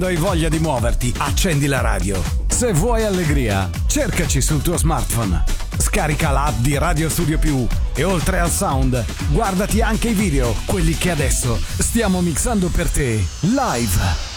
Hai voglia di muoverti? Accendi la radio. Se vuoi allegria, cercaci sul tuo smartphone. Scarica l'app di Radio Studio Più e oltre al sound, guardati anche i video, quelli che adesso stiamo mixando per te, live.